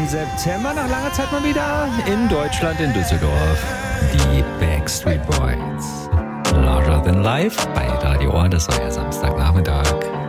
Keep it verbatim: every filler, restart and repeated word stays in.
im September, nach langer Zeit mal wieder in Deutschland, in Düsseldorf. Die Backstreet Boys. Larger Than Life bei Radio Ohr, das war ja Samstagnachmittag.